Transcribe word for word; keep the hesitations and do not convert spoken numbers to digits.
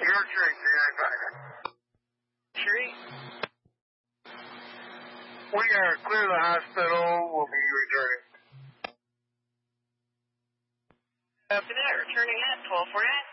Your train, zero five. Tree? We are clear the hospital. We'll be returning. Copy that. Returning at twelve forty-nine.